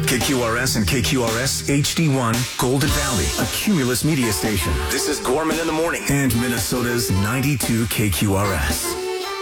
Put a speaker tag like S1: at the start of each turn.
S1: KQRS and KQRS HD1 Golden Valley, a Cumulus media station. This is Gorman in the Morning and Minnesota's 92 KQRS.